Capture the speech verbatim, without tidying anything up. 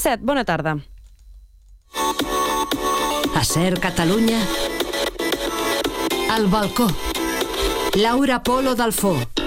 set, bona tarda. A Ser Catalunya, al balcó. Laura Polo Dalfó.